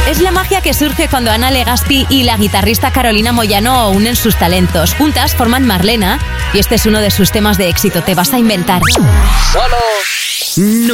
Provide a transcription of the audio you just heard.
Es la magia que surge cuando Ana Legaspi y la guitarrista Carolina Moyano unen sus talentos. Juntas forman Marlena y este es uno de sus temas de éxito. Te vas a inventar. Solo